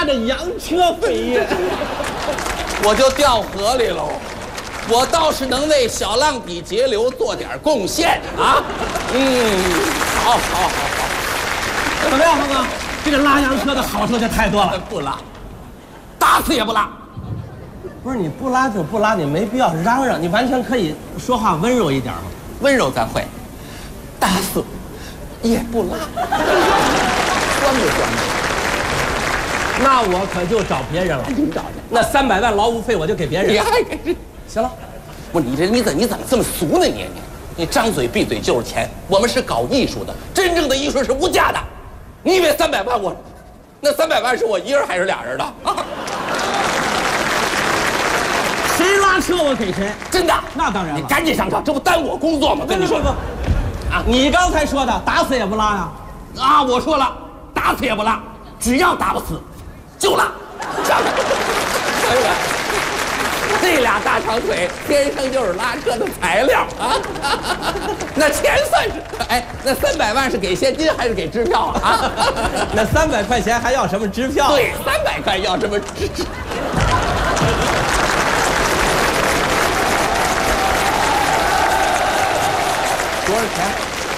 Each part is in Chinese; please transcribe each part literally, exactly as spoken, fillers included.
着洋车飞呀， 我就掉河里喽。我倒是能为小浪底节流做点贡献啊。嗯，好，好，好，好。 怎么样，峰哥？这个拉洋车的好处就太多了。 不拉，打死也不拉。 不是你不拉就不拉，你没必要嚷嚷，你完全可以说话温柔一点嘛。 温柔咱会，打死也不拉，酸不酸？ 那我可就找别人了。 你找去。 那三百万劳务费我就给别人。 你还给？ 行了。 不，你这你怎你怎么这么俗呢？你你你张嘴闭嘴就是钱。我们是搞艺术的，真正的艺术是无价的。你以为三百万我，那三百万是我一人还是俩人的？啊、 谁拉车我给谁。 真的？ 那当然了。 你赶紧上车，这不耽误我工作吗？跟你说不，啊，你刚才说的打死也不拉呀。 啊，我说了，打死也不拉，只要打不死，就拉。上来，这俩大长腿天生就是拉车的材料啊！那钱算是，哎，那三百万是给现金还是给支票啊？ 那三百块钱还要什么支票？ 对，三百块要什么支？多少钱？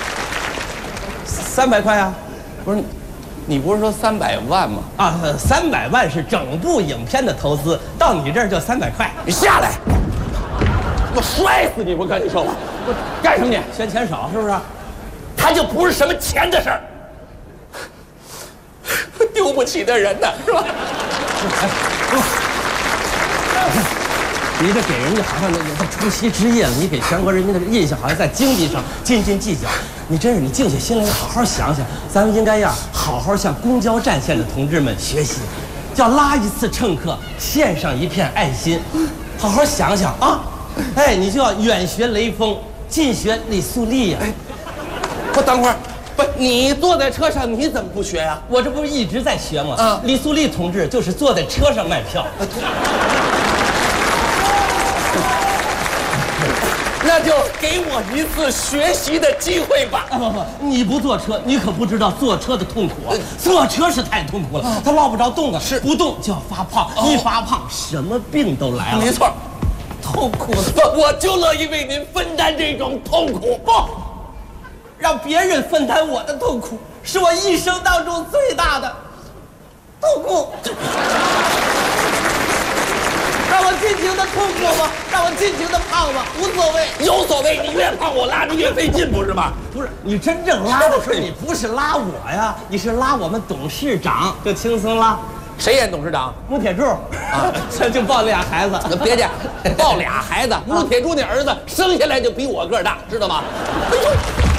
三百块呀？ 不是。你不是说三百万吗？ 啊，三百万是整部影片的投资，到你这儿就三百块。 你下来，我摔死你！我跟你说吧，我干什么你？ 嫌钱少是不是？ 他就不是什么钱的事儿，丢不起的人呢，是吧？ 你这给人家好像那个除夕之夜了，你给全国人民的印象好像在经济上斤斤计较。你真是你静下心来，好好想想，咱们应该呀，好好向公交战线的同志们学习，叫拉一次乘客，献上一片爱心，好好想想啊！哎，你就要远学雷锋，近学李素丽呀！哎， 不，等会儿，不，你坐在车上，你怎么不学呀？ 我这不是一直在学吗？ 啊， 李素丽同志就是坐在车上卖票。 那就给我一次学习的机会吧。 啊不不，你不坐车，你可不知道坐车的痛苦啊！坐车是太痛苦了，他落不着动啊， 是不动就要发胖，一发胖什么病都来了。 没错， 痛苦的， 不，我就乐意为您分担这种痛苦。 不，让别人分担我的痛苦，是我一生当中最大的痛苦。让我尽情的痛苦吗？让我尽情的胖吗？无所谓， 有所谓。你越胖，我拉着越费劲，不是吗？ 不是，你真正拉的时候，你不是拉我呀，你是拉我们董事长，就轻松拉。 谁演董事长？ 穆铁柱啊，这就抱俩孩子。 别介，抱俩孩子。穆铁柱那儿子生下来就比我个儿大，知道吗？哎呦！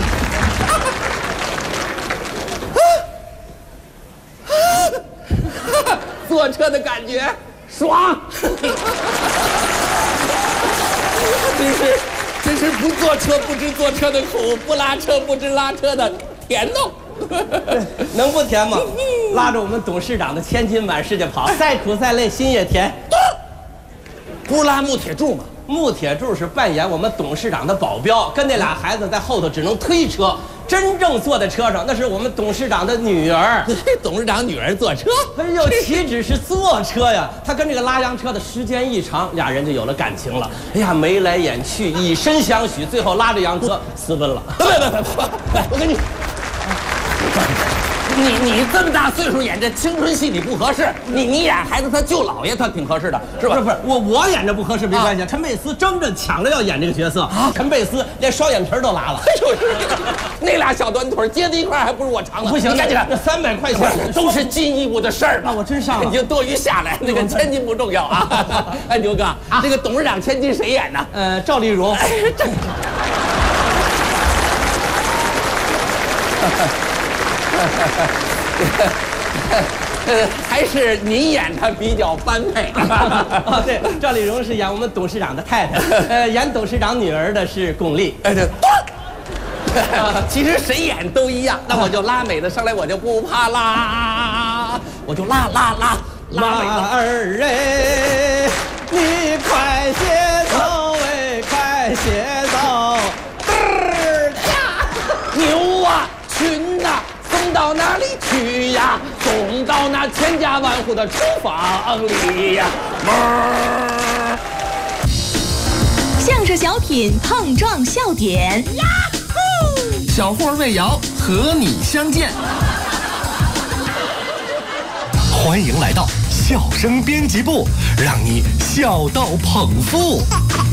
坐车的感觉爽，真是真是不坐车不知坐车的苦，不拉车不知拉车的甜呢。 能不甜吗？拉着我们董事长的千金满世界跑，再苦再累心也甜。 不是拉穆铁柱吗？ 穆铁柱是扮演我们董事长的保镖，跟那俩孩子在后头只能推车，真正坐在车上那是我们董事长的女儿。 董事长女儿坐车？ 哎呦，岂止是坐车呀，他跟这个拉洋车的时间一长，俩人就有了感情了。哎呀，眉来眼去，以身相许，最后拉着洋车私奔了。 别别别别！我跟你。你你这么大岁数演这青春戏你不合适，你你演孩子他舅姥爷他挺合适的，是吧？ 不是不是，我我演着不合适没关系。陈佩斯争着抢着要演这个角色啊，陈佩斯连双眼皮都拉了。 哎呦，那俩小短腿接在一块还不如我长呢。 不行， 你赶紧来， 那三百块钱都是进一步的事儿。 那我真上了， 你就多余下来，那个千金不重要啊。哎，牛哥，这个董事长千金谁演呢？ 呃，赵丽蓉。 哎，这。呃，还是您演她比较般配。 哦，对，赵丽蓉是演我们董事长的太太，呃，演董事长女儿的是巩俐。 哎，对。其实谁演都一样，那我就拉美的上来，我就不怕拉，我就拉拉拉拉美的。 马儿哎，你快些走哎，快些走！ 牛啊，群呐、啊，送到哪里去呀？送到到那千家万户的厨房里呀。 相声小品碰撞笑点，呀呼！ 小霍魏瑶和你相见。欢迎来到笑声编辑部，让你笑到捧腹。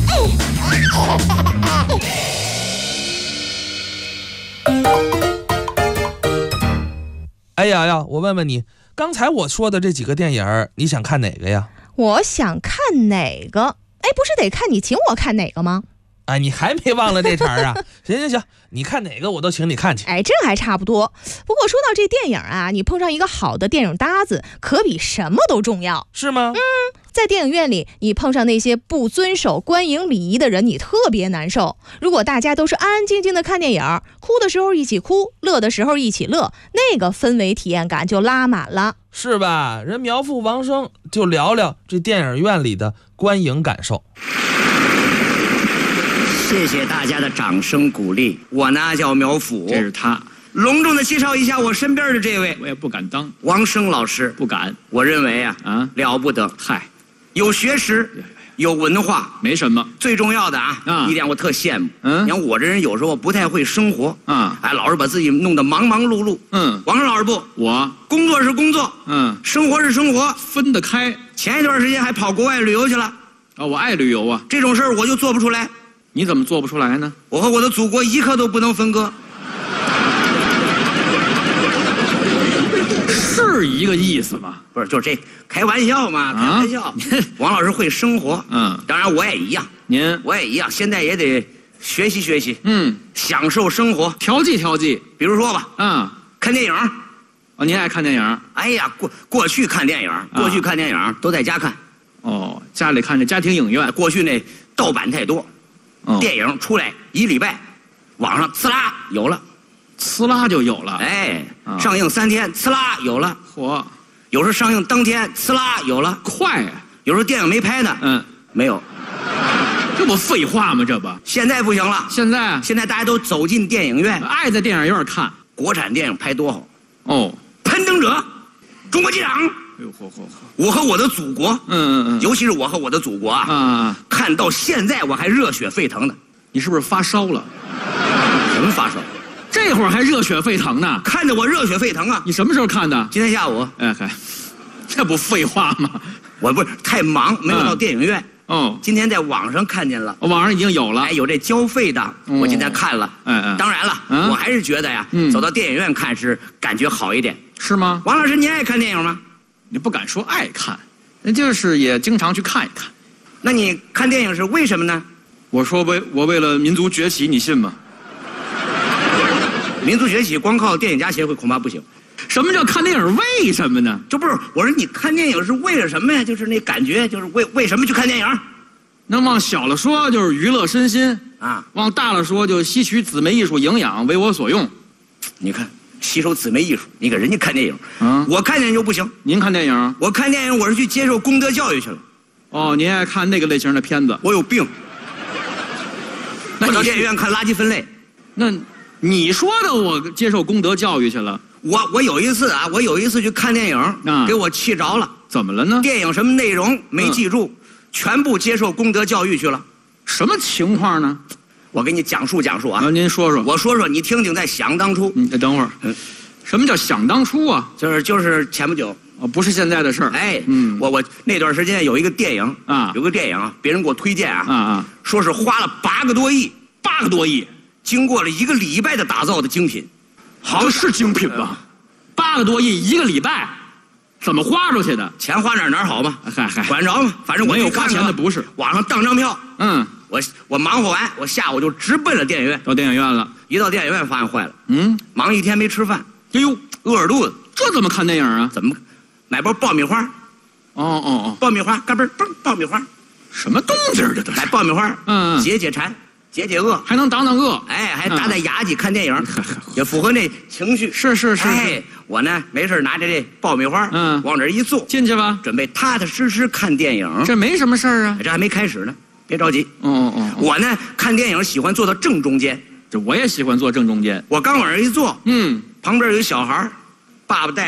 哎呀呀，我问问你，刚才我说的这几个电影，你想看哪个呀？ 我想看哪个？哎，不是得看你请我看哪个吗？ 哎，你还没忘了这茬啊？行行行，你看哪个我都请你看去。 哎，这还差不多。不过说到这电影啊，你碰上一个好的电影搭子，可比什么都重要。 是吗？ 嗯，在电影院里，你碰上那些不遵守观影礼仪的人，你特别难受。如果大家都是安安静静的看电影，哭的时候一起哭，乐的时候一起乐，那个氛围体验感就拉满了， 是吧？人苗阜王声就聊聊这电影院里的观影感受。 谢谢大家的掌声鼓励。我呢叫苗阜， 这是他。 隆重的介绍一下我身边的这位， 我也不敢当。 王声老师， 不敢。 我认为啊， 啊， 了不得。 嗨， 有学识，有文化， 没什么。 最重要的啊， 啊一点我特羡慕。 嗯， 你看我这人有时候不太会生活啊， 哎，老是把自己弄得忙忙碌碌。 嗯， 王声老师不， 我工作是工作， 嗯， 生活是生活， 分得开。 前一段时间还跑国外旅游去了。 啊，我爱旅游啊， 这种事儿我就做不出来。 你怎么做不出来呢？ 我和我的祖国一刻都不能分割。 是一个意思吗？ 不是，就是这开玩笑嘛，开玩笑。 啊、 王老师会生活， 嗯， 当然我也一样。 您我也一样，现在也得学习学习， 嗯， 享受生活， 调剂调剂。 比如说吧， 啊， 看电影。 哦，您爱看电影？ 哎呀，过过去看电影，过去看电影、啊、都在家看。 哦，家里看这家庭影院。 过去那盗版太多。 哦、 电影出来一礼拜，网上呲啦有了， 呲啦就有了。 哎， 啊、 上映三天，呲啦有了。 嚯， 有时候上映当天，呲啦有了， 快呀、啊！ 有时候电影没拍呢， 嗯， 没有。 这不废话吗？这不， 现在不行了。 现在， 现在大家都走进电影院， 爱在电影院看。 国产电影拍多好哦， 《攀登者》《中国机长》。 哎呦，嚯嚯嚯！ 我和我的祖国， 嗯嗯嗯， 尤其是我和我的祖国啊， 啊， 看到现在我还热血沸腾呢。 你是不是发烧了？ 什么发烧？ 这会儿还热血沸腾呢？ 看着我热血沸腾啊！ 你什么时候看的？ 今天下午。 哎嗨，这不废话吗？ 我不是太忙，没有到电影院。 嗯、哦， 今天在网上看见了， 网上已经有了， 哎，有这交费的，哦、我今天看了。 嗯嗯， 当然了，嗯、我还是觉得呀，嗯、走到电影院看是感觉好一点。 是吗？ 王老师，您爱看电影吗？ 你不敢说爱看，那就是也经常去看一看。 那你看电影是为什么呢？ 我说为我为了民族崛起，你信吗？ 民族崛起光靠电影家协会恐怕不行。 什么叫看电影？为什么呢？ 这不是我说你看电影是为了什么呀？就是那感觉，就是为为什么去看电影？ 那往小了说就是娱乐身心啊， 往大了说就吸取姊妹艺术营养，为我所用。 你看。吸收姊妹艺术，你给人家看电影， 嗯， 我看电影就不行。 您看电影？ 我看电影，我是去接受功德教育去了。 哦，您爱看那个类型的片子？ 我有病。 那我到电影院看垃圾分类。 那你说的我接受功德教育去了？ 我我有一次啊，我有一次去看电影，啊、给我气着了。 怎么了呢？ 电影什么内容没记住，嗯、全部接受功德教育去了。 什么情况呢？ 我给你讲述讲述啊！ 啊，您说说， 我说说，你听听。在想当初， 你等会儿，嗯，什么叫想当初啊？ 就是就是前不久， 哦，不是现在的事儿。 哎，嗯，我我那段时间有一个电影啊， 有个电影啊，别人给我推荐啊， 啊啊， 说是花了八个多亿， 八个多亿， 经过了一个礼拜的打造的精品， 好像是精品吧？八个多亿一个礼拜，怎么花出去的？ 钱花哪儿哪儿好嘛？ 嗨嗨， 管着嘛，反正我没有花钱的不是。 网上当张票， 嗯。 我我忙活完，我下午就直奔了电影院。 到电影院了， 一到电影院发现坏了， 嗯， 忙一天没吃饭， 哎呦， 饿着肚子， 这怎么看电影啊？ 怎么买包爆米花？ 哦哦哦， 爆米花，嘎嘣嘣，爆米花， 什么动静这都是？ 买爆米花， 嗯， 解解馋，解解饿， 还能挡挡饿， 哎，还打打牙祭看电影，也符合那情绪。 是是是， 哎，我呢没事拿着这爆米花， 嗯， 往这一坐， 进去吧， 准备踏踏实实看电影。 这没什么事儿啊， 这还没开始呢。别着急， 哦哦哦， 我呢看电影喜欢坐到正中间， 这我也喜欢坐正中间。 我刚往这一坐， 嗯， 旁边有一小孩，爸爸带着，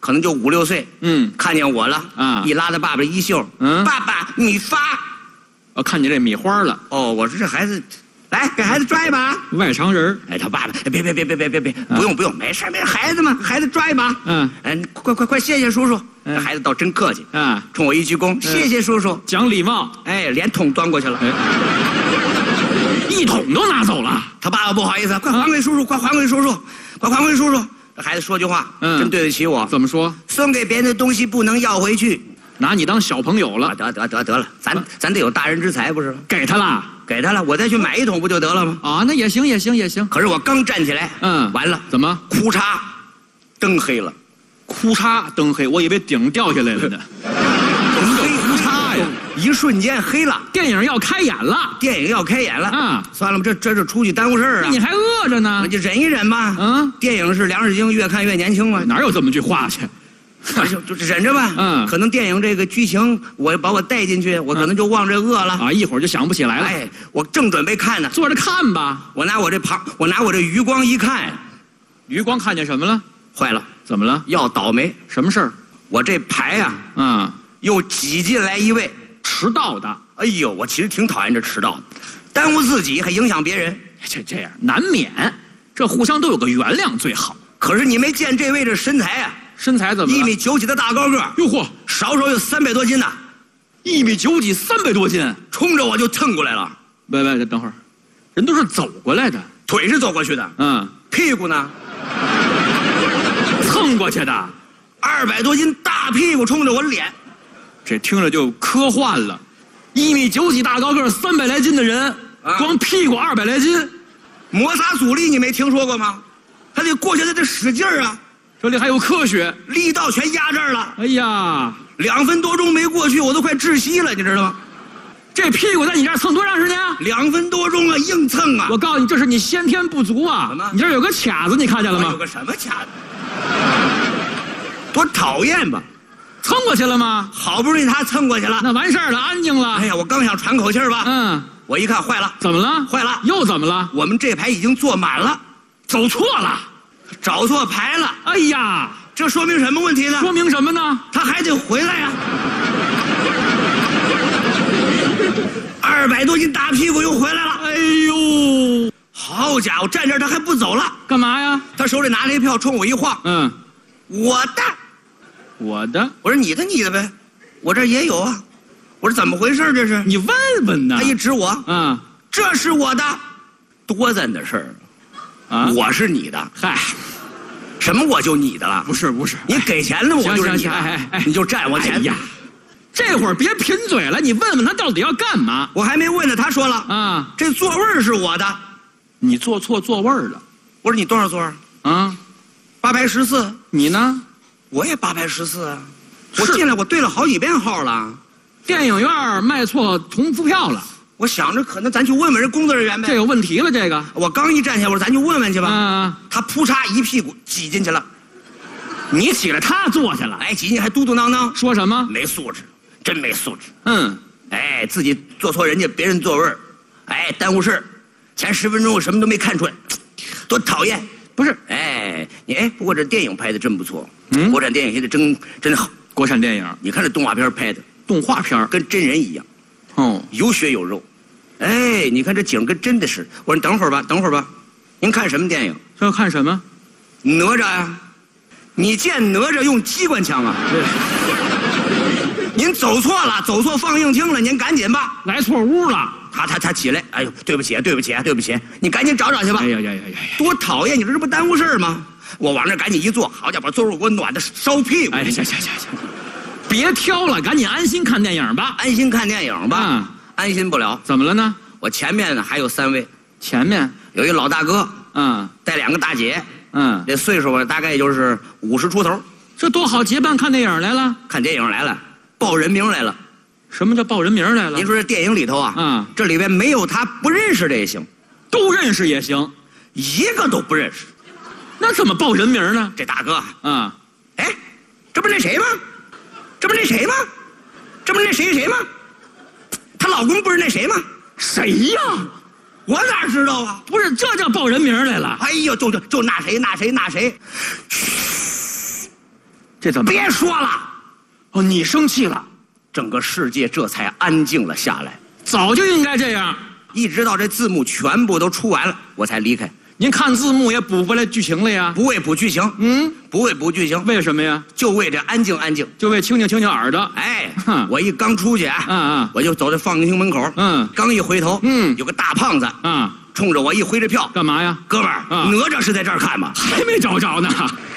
可能就五六岁， 嗯， 看见我了啊， 一拉他爸爸衣袖， 嗯， 爸爸米发， 我看见这米花了。 哦，我说这孩子，来给孩子抓一把。 外常人， 哎，他爸爸，别别别别别别别，不用不用，没事没事，孩子嘛，孩子抓一把。 嗯， 哎，快快快，谢谢叔叔。这孩子倒真客气啊， 冲我一鞠躬，谢谢叔叔， 讲礼貌。 哎，连桶端过去了， 一桶都拿走了。 他爸爸不好意思，快还给叔叔，快还给叔叔，快还给叔叔。这孩子说句话，真对得起我。 怎么说？ 送给别人的东西不能要回去， 拿你当小朋友了。 得得得得了，咱咱得有大人之才，不是吗？ 给他了， 给他了，我再去买一桶不就得了吗？ 啊，那也行也行也行。 可是我刚站起来， 嗯， 完了， 怎么？ 哭嚓，灯黑了。 哭嚓，灯黑，我以为顶掉下来了呢。 灯黑哭嚓呀，一瞬间黑了。 电影要开演了， 电影要开演了啊！ 算了吧，这这就出去耽误事儿啊！ 你还饿着呢， 那就忍一忍吧。 嗯， 电影是梁世京越看越年轻嘛， 哪有这么句话去？ 就就忍着吧。 嗯， 可能电影这个剧情，我把我带进去，我可能就忘这饿了啊，一会儿就想不起来了。 哎，我正准备看呢， 坐着看吧。 我拿我这旁，我拿我这余光一看， 余光看见什么了？ 坏了， 怎么了？ 要倒霉！ 什么事儿？ 我这排呀， 嗯， 又挤进来一位迟到的。 哎呦，我其实挺讨厌这迟到的，耽误自己还影响别人。 这这样难免，这互相都有个原谅最好。 可是你没见这位这身材啊？ 身材怎么了？ 一米九几的大高个， 哟嚯， 少说有三百多斤呐！ 一米九几，三百多斤， 冲着我就蹭过来了。 喂喂，等会儿，人都是走过来的， 腿是走过去的， 嗯， 屁股呢？ 蹭过去的， 二百多斤大屁股冲着我脸， 这听着就科幻了。一米九几大高个，三百来斤的人，啊、光屁股二百来斤， 摩擦阻力你没听说过吗？他得过去，他得使劲儿啊！ 这里还有科学， 力道全压这儿了。 哎呀， 两分多钟没过去，我都快窒息了，你知道吗？ 这屁股在你这儿蹭多长时间？ 两分多钟啊，硬蹭啊！ 我告诉你，这是你先天不足啊！ 什么？ 你这儿有个卡子，你看见了吗？ 有个什么卡子？多讨厌吧！ 蹭过去了吗？ 好不容易他蹭过去了， 那完事儿了，安静了。 哎呀，我刚想喘口气儿吧， 嗯， 我一看坏了， 怎么了？ 坏了， 又怎么了？ 我们这排已经坐满了， 走错了， 找错排了。 哎呀， 这说明什么问题呢？ 说明什么呢？ 他还得回来呀、啊。二百多斤大屁股又回来了。 哎呦， 好家伙，站这儿他还不走了， 干嘛呀？ 他手里拿了一票，冲我一晃， 嗯， 我的， 我的。 我说你的你的呗，我这也有啊。我说怎么回事这是？ 你问问呐。 他一指我， 嗯， 这是我的，多咱的事儿啊！我是你的， 嗨， 什么我就你的了？ 不是不是， 你给钱了我就是你的， 哎哎， 你就占我钱哎呀。这会儿别贫嘴了，你问问他到底要干嘛？ 我还没问呢，他说了啊， 这座位是我的， 你坐错座位了。 我说你多少座啊？ 八排十四。 你呢？ 我也八排十四啊。我进来我对了好几遍号了。 电影院卖错同福票了。 我想着可能咱去问问人工作人员呗。 这有问题了，这个。 我刚一站起来，我说咱去问问去吧。 啊。 他扑嚓一屁股挤进去了。 你起来，他坐下了。 哎，挤进还嘟嘟囔囔， 说什么？ 没素质。真没素质， 嗯， 哎，自己坐错人家别人座位儿，哎，耽误事儿，前十分钟我什么都没看出来，多讨厌！ 不是， 哎，你哎，不过这电影拍的真不错， 嗯， 国产电影现在真真好， 国产电影， 你看这动画片拍的， 动画片跟真人一样， 哦， 有血有肉，哎，你看这景跟真的是。我说你等会儿吧，等会儿吧，您看什么电影？ 这要看什么？ 哪吒呀？你见哪吒用机关枪啊？对。您走错了，走错放映厅了，您赶紧吧。 来错屋了， 他他他起来，哎呦，对不起，对不起，对不起，你赶紧找找去吧。 哎呀呀呀呀！ 多讨厌！你说这不耽误事儿吗？我往那赶紧一坐，好家伙，座位给我暖的烧屁股。 哎，行行行行，别挑了，赶紧安心看电影吧。 安心看电影吧。 嗯， 安心不了。 怎么了呢？ 我前面呢还有三位， 前面有一老大哥， 嗯， 带两个大姐， 嗯， 这岁数大概也就是五十出头。 这多好，结伴看电影来了。 看电影来了，报人名来了。 什么叫报人名来了？ 您说这电影里头啊， 嗯， 这里边没有他不认识的也行， 都认识也行， 一个都不认识， 那怎么报人名呢？ 这大哥啊， 哎，这不是那谁吗？这不是那谁吗？这不是那谁谁吗？她老公不是那谁吗？ 谁呀？ 我哪知道啊？ 不是，这叫报人名来了。 哎呦，就就就那谁那谁那谁， 这怎么？ 别说了， 哦，你生气了？ 整个世界这才安静了下来。 早就应该这样。 一直到这字幕全部都出完了，我才离开。 您看字幕也补回来剧情了呀？ 不为补剧情， 嗯， 不为补剧情， 为什么呀？ 就为这安静安静， 就为清静清静耳朵。 哎， 哼我一刚出去， 嗯嗯， 我就走到放映厅门口， 嗯， 刚一回头， 嗯， 有个大胖子， 啊， 冲着我一挥着票， 干嘛呀？ 哥们儿， 啊哪吒是在这儿看吗？ 还没找着呢。